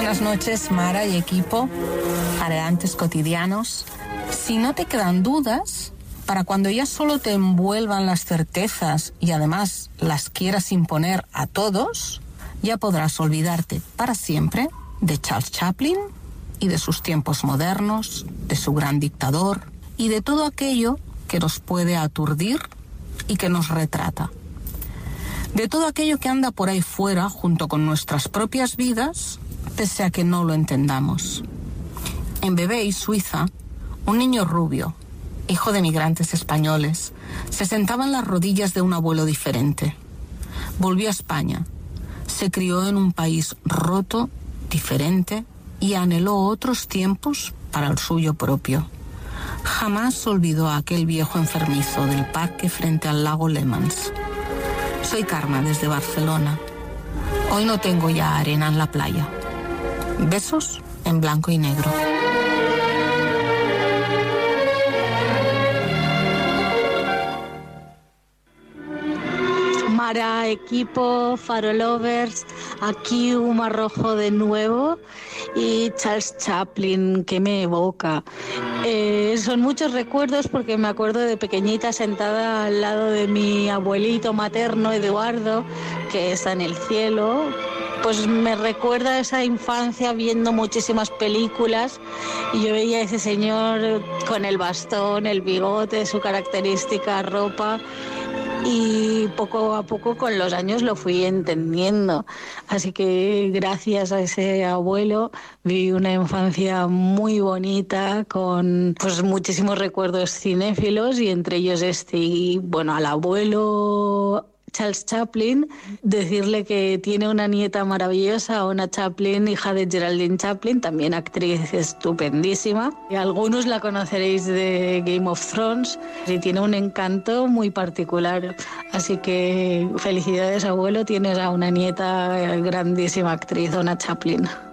Buenas noches, Mara y equipo, adelantes cotidianos. Si no te quedan dudas, para cuando ya solo te envuelvan las certezas y además las quieras imponer a todos, ya podrás olvidarte para siempre de Charles Chaplin y de sus tiempos modernos, de su gran dictador y de todo aquello que nos puede aturdir y que nos retrata. De todo aquello que anda por ahí fuera junto con nuestras propias vidas, pese a que no lo entendamos. En Vevey, Suiza, un niño rubio, hijo de migrantes españoles, se sentaba en las rodillas de un abuelo diferente. Volvió a España, se crió en un país roto, diferente, y anheló otros tiempos para el suyo propio. Jamás olvidó a aquel viejo enfermizo del parque frente al lago Lemans. Soy Karma, desde Barcelona. Hoy no tengo ya arena en la playa. Besos en blanco y negro. Mara, equipo, Farolovers, aquí Uma Rojo de nuevo y Charles Chaplin, que me evoca. Son muchos recuerdos porque me acuerdo de pequeñita sentada al lado de mi abuelito materno, Eduardo, que está en el cielo. Pues me recuerda esa infancia viendo muchísimas películas y yo veía a ese señor con el bastón, el bigote, su característica ropa. Y poco a poco con los años lo fui entendiendo. Así que gracias a ese abuelo viví una infancia muy bonita con pues muchísimos recuerdos cinéfilos y entre ellos y bueno, al abuelo Charles Chaplin, decirle que tiene una nieta maravillosa, Ona Chaplin, hija de Geraldine Chaplin, también actriz estupendísima. Y algunos la conoceréis de Game of Thrones y tiene un encanto muy particular. Así que felicidades, abuelo, tienes a una nieta grandísima actriz, Ona Chaplin.